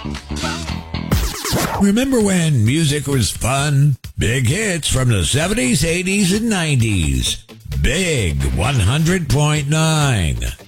Remember when music was fun? Big hits from the 70s, 80s, and 90s. Big 100.9.